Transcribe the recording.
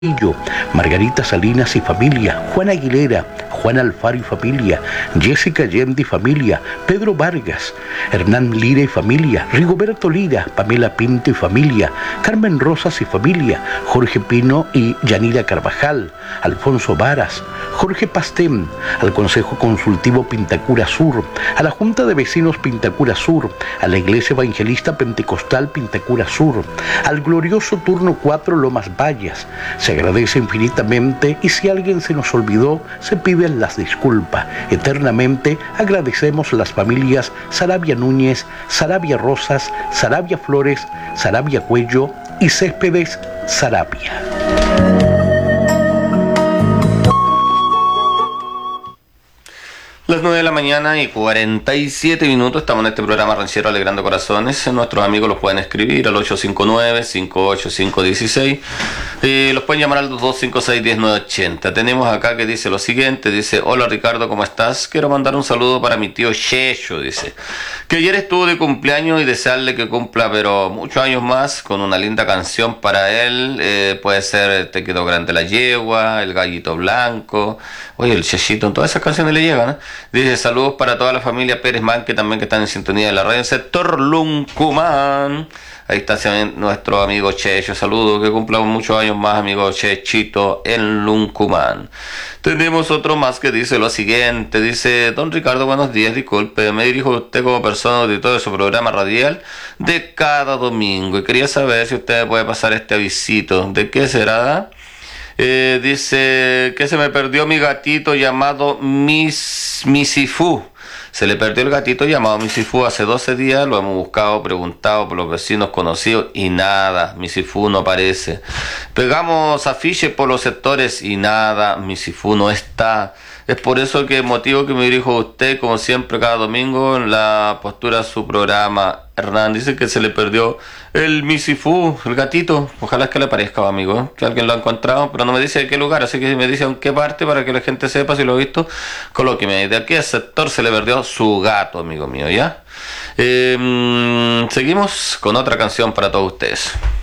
Margarita Salinas y familia, Juan Aguilera, Juan Alfaro y familia, Jessica Allende y familia, Pedro Vargas, Hernán Lira y familia, Rigoberto Lira, Pamela Pinto y familia, Carmen Rosas y familia, Jorge Pino y Yanira Carvajal, Alfonso Varas, Jorge Pastén, al Consejo Consultivo Pintacura Sur, a la Junta de Vecinos Pintacura Sur, a la Iglesia Evangelista Pentecostal Pintacura Sur, al glorioso Turno 4 Lomas Vallas. Se agradece infinitamente y si alguien se nos olvidó, se piden las disculpas. Eternamente agradecemos las familias Sarabia Núñez, Sarabia Rosas, Sarabia Flores, Sarabia Cuello y Céspedes Sarabia. Las 9 de la mañana y 47 minutos, estamos en este programa Ranchero Alegrando Corazones. Nuestros amigos los pueden escribir al 859-585-16. Los pueden llamar al 2256-1980. Tenemos acá que dice lo siguiente, dice: hola Ricardo, ¿cómo estás? Quiero mandar un saludo para mi tío Checho, dice, que ayer estuvo de cumpleaños y desearle que cumpla, pero muchos años más, con una linda canción para él. Puede ser Te quedó grande la yegua, El gallito blanco. Oye, el Chechito, todas esas canciones le llegan, ¿eh? Dice: saludos para toda la familia Pérez Man, que también que están en sintonía de la radio en sector Luncuman. Ahí está nuestro amigo Checho. Saludos, que cumplan muchos años más, amigo Chechito, en Luncuman. Tenemos otro más que dice lo siguiente. Dice: don Ricardo, buenos días, disculpe, me dirijo a usted como persona auditor de su programa radial de cada domingo y quería saber si usted puede pasar este avisito. ¿De qué será? Dice que se me perdió mi gatito llamado Misifú. Se le perdió el gatito llamado Misifú hace 12 días. Lo hemos buscado, preguntado por los vecinos conocidos y nada, Misifú no aparece. Pegamos afiches por los sectores y nada, Misifú no está. Es por eso que motivo que me dirijo a usted, como siempre, cada domingo, en la postura de su programa. Hernán dice que se le perdió el Misifú, el gatito. Ojalá que le aparezca, amigo, que alguien lo ha encontrado, pero no me dice de qué lugar, así que si me dice en qué parte para que la gente sepa si lo ha visto, colóqueme. De aquí al sector se le perdió su gato, amigo mío, ¿ya? Seguimos con otra canción para todos ustedes.